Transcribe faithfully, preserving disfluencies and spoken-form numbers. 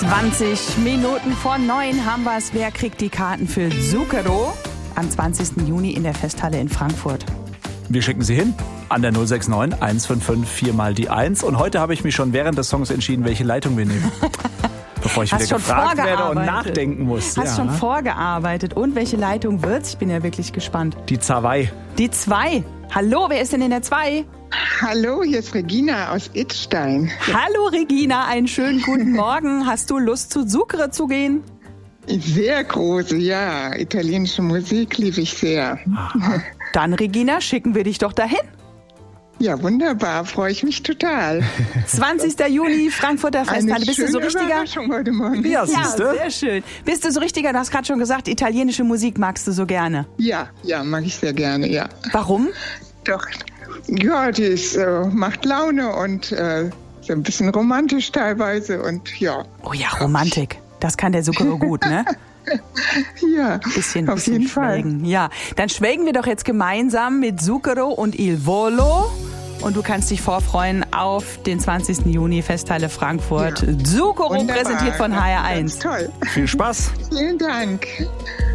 zwanzig Minuten vor neun haben wir es. Wer kriegt die Karten für Zucchero am zwanzigsten Juni in der Festhalle in Frankfurt? Wir schicken sie hin an der null sechs neun eins fünf fünf vier mal die eins. Und heute habe ich mich schon während des Songs entschieden, welche Leitung wir nehmen. Bevor ich Hast wieder schon gefragt werde und vorgearbeitet. nachdenken muss. Hast ja. schon vorgearbeitet. Und welche Leitung wird's? Ich bin ja wirklich gespannt. Die zwei. Die zwei. Hallo, wer ist denn in der zwei? Hallo, hier ist Regina aus Idstein. Hallo Regina, einen schönen guten Morgen. Hast du Lust zu Zucchero zu gehen? Sehr große, ja. Italienische Musik liebe ich sehr. Dann Regina, schicken wir dich doch dahin. Ja, wunderbar, freue ich mich total. zwanzigsten Juni, Frankfurter Festhalle. Eine Bist du so schöne richtiger? Überraschung heute Morgen. Ja, Ja, siehst du? sehr schön. Bist du so richtiger? Du hast gerade schon gesagt, italienische Musik magst du so gerne. Ja, ja, mag ich sehr gerne, ja. Warum? Doch, ja, die ist, äh, macht Laune und äh, so ein bisschen romantisch teilweise und ja. Oh ja, Romantik. Das kann der Zucchero gut, ne? Ja, Bisschen, auf bisschen jeden Fall. schwelgen. Ja, dann schwelgen wir doch jetzt gemeinsam mit Zucchero und Il Volo. Und du kannst dich vorfreuen auf den zwanzigsten Juni, Festhalle Frankfurt. Ja. Zucchero Wunderbar. präsentiert von H R eins. Ganz toll. Viel Spaß. Vielen Dank.